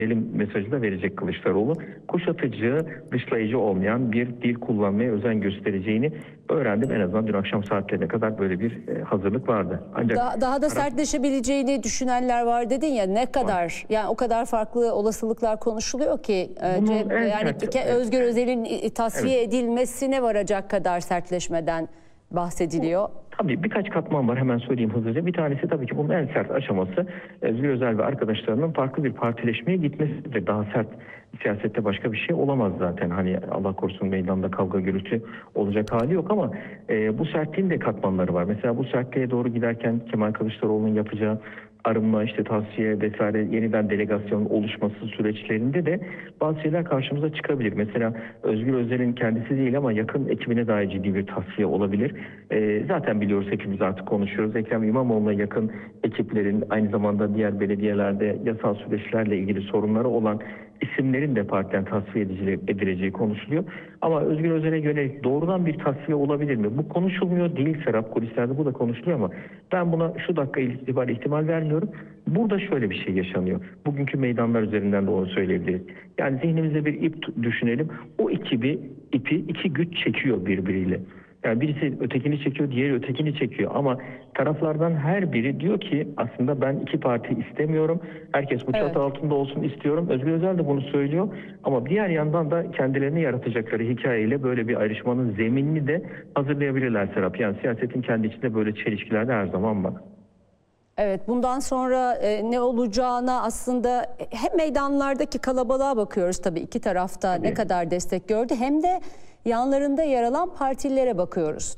mesajı da verecek Kılıçdaroğlu. Kuşatıcı, dışlayıcı olmayan bir dil kullanmaya özen göstereceğini öğrendim. En azından dün akşam saatlerine kadar böyle bir hazırlık vardı. Ancak daha da sertleşebileceğini düşünenler var dedin ya, ne kadar var. Yani o kadar farklı olasılıklar konuşuluyor ki yani Özgür Özel'in tasfiye edilmesine varacak kadar sertleşmeden bahsediliyor. Tabii birkaç katman var, hemen söyleyeyim hızlıca. Bir tanesi tabii ki bunun en sert aşaması Özgür Özel ve arkadaşlarının farklı bir partileşmeye gitmesidir. Daha sert siyasette başka bir şey olamaz zaten. Hani Allah korusun meydanda kavga gürültü olacak hali yok ama bu sertliğin de katmanları var. Mesela bu sertliğe doğru giderken Kemal Kılıçdaroğlu'nun yapacağı arınma, işte tavsiye vesaire, yeniden delegasyon oluşması süreçlerinde de bazı şeyler karşımıza çıkabilir. Mesela Özgür Özel'in kendisi değil ama yakın ekibine dair ciddi bir tavsiye olabilir. Zaten biliyoruz, hepimiz artık konuşuyoruz. Ekrem İmamoğlu'na yakın ekiplerin, aynı zamanda diğer belediyelerde yasal süreçlerle ilgili sorunları olan isimlerin de partiden tasfiye edileceği konuşuluyor. Ama Özgür Özel'e yönelik doğrudan bir tasfiye olabilir mi? Bu konuşulmuyor değil Serap, kulislerde bu da konuşuluyor ama ben buna şu dakika itibariyle ihtimal vermiyorum. Burada şöyle bir şey yaşanıyor. Bugünkü meydanlar üzerinden de onu söyleyebiliriz. Yani zihnimize bir ip düşünelim. O ipi iki güç çekiyor birbiriyle. Yani birisi ötekini çekiyor, diğeri ötekini çekiyor. Ama taraflardan her biri diyor ki aslında ben iki parti istemiyorum. Herkes bu çatı altında olsun istiyorum. Özgür Özel de bunu söylüyor. Ama diğer yandan da kendilerini yaratacakları hikayeyle böyle bir ayrışmanın zeminini de hazırlayabilirler Serap. Yani siyasetin kendi içinde böyle çelişkiler de her zaman var. Evet, bundan sonra ne olacağına aslında hem meydanlardaki kalabalığa bakıyoruz tabii, iki tarafta ne kadar destek gördü, hem de yanlarında yer alan partilere bakıyoruz.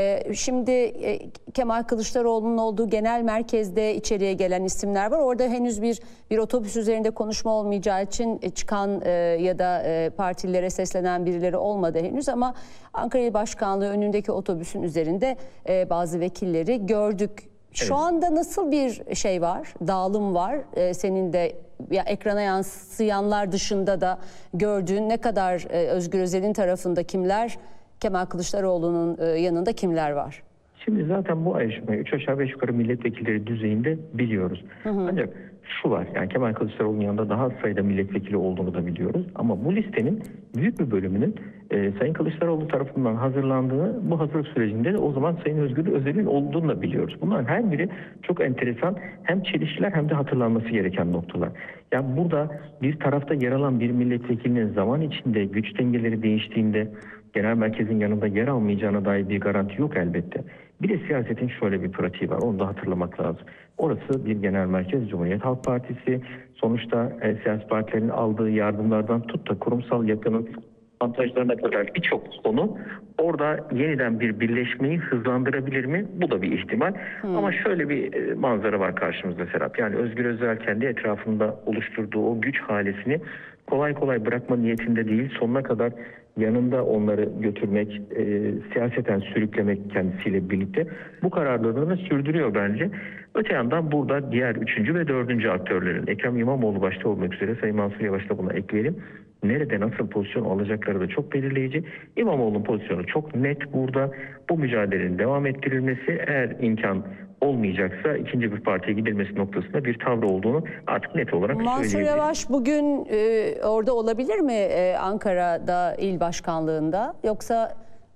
Şimdi Kemal Kılıçdaroğlu'nun olduğu genel merkezde içeriye gelen isimler var. Orada henüz bir otobüs üzerinde konuşma olmayacağı için çıkan ya da partilere seslenen birileri olmadı henüz, ama Ankara İl Başkanlığı önündeki otobüsün üzerinde bazı vekilleri gördük. Şu anda nasıl bir şey var, dağılım var? Senin de ya ekrana yansıyanlar dışında da gördüğün, ne kadar Özgür Özel'in tarafında kimler, Kemal Kılıçdaroğlu'nun yanında kimler var? Şimdi zaten bu ayrışmayı 3 aşağı 5 yukarı milletvekilleri düzeyinde biliyoruz. Ancak şu var, yani Kemal Kılıçdaroğlu'nun yanında daha az sayıda milletvekili olduğunu da biliyoruz. Ama bu listenin büyük bir bölümünün Sayın Kılıçdaroğlu tarafından hazırlandığını, bu hazırlık sürecinde de o zaman Sayın Özgür Özel'in olduğunu da biliyoruz. Bunların her biri çok enteresan, hem çelişkiler hem de hatırlanması gereken noktalar. Yani burada bir tarafta yer alan bir milletvekilinin zaman içinde güç dengeleri değiştiğinde genel merkezin yanında yer almayacağına dair bir garanti yok elbette. Bir de siyasetin şöyle bir pratiği var, onu da hatırlamak lazım. Orası bir genel merkez, Cumhuriyet Halk Partisi. Sonuçta siyasi partilerin aldığı yardımlardan tut da kurumsal yapının avantajlarına kadar birçok konu orada yeniden bir birleşmeyi hızlandırabilir mi? Bu da bir ihtimal. Ama şöyle bir manzara var karşımızda Serap. Yani Özgür Özel kendi etrafında oluşturduğu o güç halesini kolay kolay bırakma niyetinde değil. Sonuna kadar yanında onları götürmek, siyaseten sürüklemek kendisiyle birlikte bu kararlılığını sürdürüyor bence. Öte yandan burada diğer 3. ve 4. aktörlerin, Ekrem İmamoğlu başta olmak üzere, Sayın Mansur Yavaş da buna ekleyelim, nerede nasıl pozisyon alacakları da çok belirleyici. İmamoğlu'nun pozisyonu çok net burada. Bu mücadelenin devam ettirilmesi, eğer imkan olmayacaksa ikinci bir partiye gidilmesi noktasında bir tavrı olduğunu artık net olarak söyleyebiliriz. Mansur Yavaş bugün orada olabilir mi, Ankara'da il başkanlığında, yoksa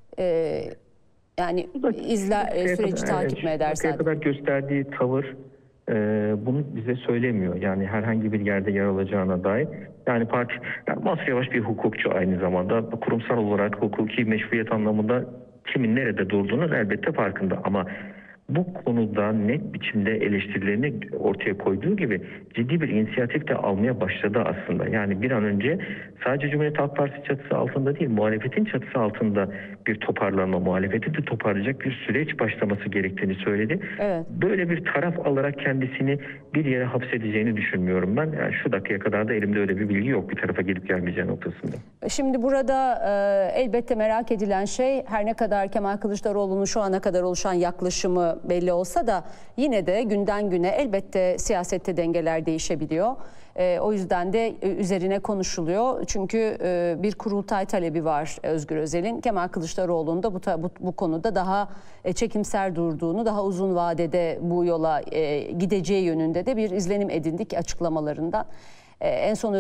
yani süreci takip mi eder sadece? kadar gösterdiği tavır bunu bize söylemiyor. Yani herhangi bir yerde yer alacağına dair. Yani Mansur Yavaş bir hukukçu aynı zamanda. Kurumsal olarak hukuki meşruiyet anlamında kimin nerede durduğunun elbette farkında. Ama bu konuda net biçimde eleştirilerini ortaya koyduğu gibi ciddi bir inisiyatif de almaya başladı aslında. Yani bir an önce sadece Cumhuriyet Halk Partisi çatısı altında değil, muhalefetin çatısı altında bir toparlanma, muhalefeti de toparlayacak bir süreç başlaması gerektiğini söyledi. Evet. Böyle bir taraf alarak kendisini bir yere hapsedeceğini düşünmüyorum ben. Yani şu dakikaya kadar da elimde öyle bir bilgi yok, bir tarafa gidip gelmeyeceği noktasında. Şimdi burada elbette merak edilen şey, her ne kadar Kemal Kılıçdaroğlu'nun şu ana kadar oluşan yaklaşımı belli olsa da yine de günden güne elbette siyasette dengeler değişebiliyor. O yüzden de üzerine konuşuluyor. Çünkü bir kurultay talebi var Özgür Özel'in. Kemal Kılıçdaroğlu'nun da bu konuda daha çekimser durduğunu, daha uzun vadede bu yola gideceği yönünde de bir izlenim edindik açıklamalarından. En son